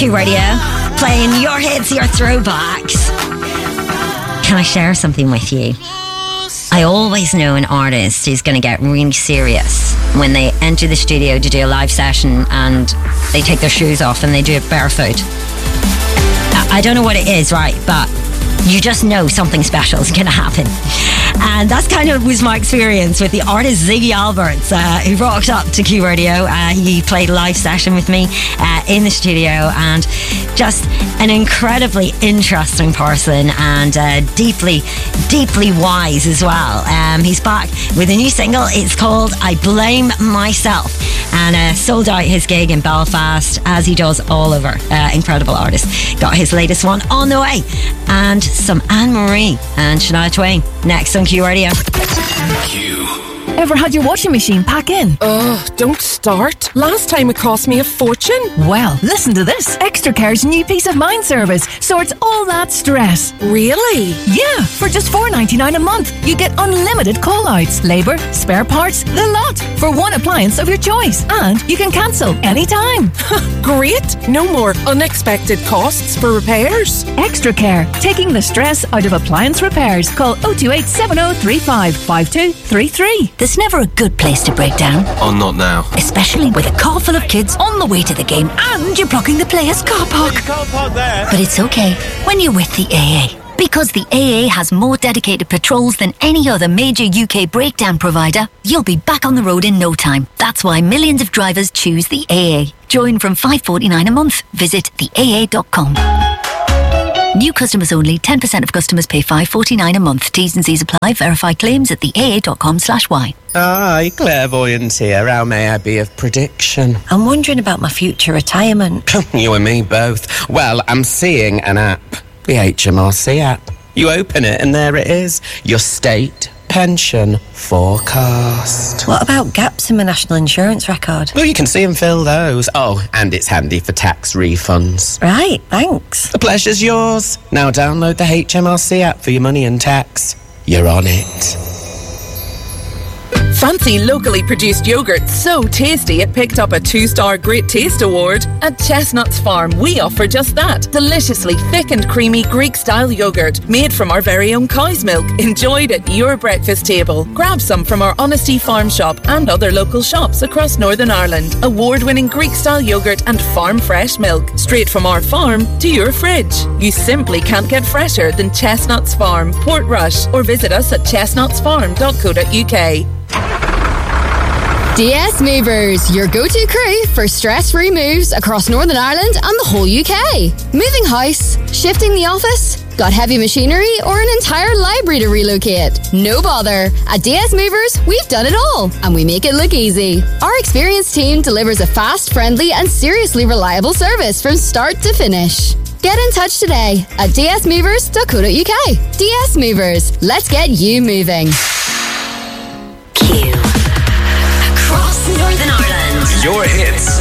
Q Radio, playing your hits, your throwbacks. Can I share something with you? I always know an artist is going to get really serious when they enter the studio to do a live session and they take their shoes off and they do it barefoot. I don't know what it is, right? But you just know something special is going to happen. And that's kind of was my experience with the artist Ziggy Alberts, who rocked up to Q Radio. He played a live session with me in the studio, and just an incredibly interesting person and deeply, deeply wise as well. He's back with a new single. It's called I Blame Myself, and sold out his gig in Belfast, as he does all over. Incredible artist. Got his latest one on the way. And some Anne-Marie and Shania Twain next on Q Radio. Q. Ever had your washing machine pack in? Don't start. Last time it cost me a fortune. Well, listen to this. Extracare's new peace of mind service sorts all that stress. Really? Yeah, for just $4.99 a month, you get unlimited call-outs, labour, spare parts, the lot, for one appliance of your choice. And you can cancel anytime. Great. No more unexpected costs for repairs. Extracare, taking the stress out of appliance repairs. Call 028 7035 5233. There's never a good place to break down. Oh, not now. Especially with a car full of kids on the way to the game and you're blocking the players' car park. But it's okay when you're with the AA. Because the AA has more dedicated patrols than any other major UK breakdown provider, you'll be back on the road in no time. That's why millions of drivers choose the AA. Join from $5.49 a month. Visit theaa.com. New customers only. 10% of customers pay $5.49 a month. T's and C's apply. Verify claims at theaa.com/y. Hi, clairvoyant here. How may I be of prediction? I'm wondering about my future retirement. You and me both. Well, I'm seeing an app. The HMRC app. You open it and there it is. Your state pension forecast. What about gaps in my national insurance record? Well, you can see and fill those. Oh, and it's handy for tax refunds. Right, thanks. The pleasure's yours. Now download the HMRC app for your money and tax. You're on it. Fancy locally produced yogurt so tasty it picked up a 2-star Great Taste Award? At Chestnuts Farm, we offer just that. Deliciously thick and creamy Greek-style yogurt made from our very own cow's milk. Enjoyed at your breakfast table. Grab some from our Honesty Farm shop and other local shops across Northern Ireland. Award-winning Greek-style yogurt and farm-fresh milk. Straight from our farm to your fridge. You simply can't get fresher than Chestnuts Farm, Portrush, or visit us at chestnutsfarm.co.uk. DS Movers, your go-to crew for stress-free moves across Northern Ireland and the whole UK. Moving house, shifting the office, got heavy machinery or an entire library to relocate? No bother. At DS Movers, we've done it all and we make it look easy. Our experienced team delivers a fast, friendly and seriously reliable service from start to finish. Get in touch today at dsmovers.co.uk. DS Movers, let's get you moving. Q. Across Northern Ireland. Your hits,